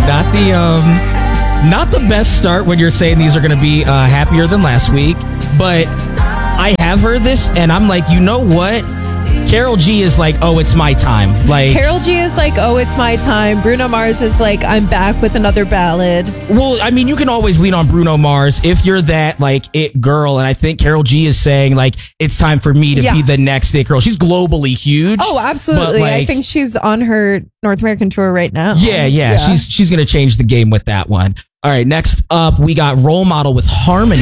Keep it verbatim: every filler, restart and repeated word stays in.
not the um, not the best start when you're saying these are going to be uh, happier than last week. But I have heard this, and I'm like, you know what? Karol G is like, oh, it's my time. Like Karol G is like, oh, it's my time. Bruno Mars is like, I'm back with another ballad. Well, I mean, you can always lean on Bruno Mars if you're that like it girl, and I think Karol G is saying like it's time for me to Yeah. be the next it girl. She's globally huge. Oh, absolutely. but, like, I think she's on her North American tour right now. Yeah, yeah, Yeah. she's she's gonna change the game with that one. All right, next up we got Role Model with Harmony.